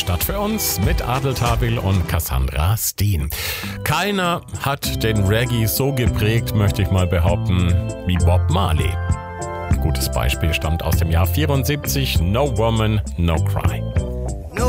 Stadt für uns mit Adel Tawil und Cassandra Steen. Keiner hat den Reggae so geprägt, möchte ich mal behaupten, wie Bob Marley. Ein gutes Beispiel stammt aus dem Jahr 74, No Woman, No Cry.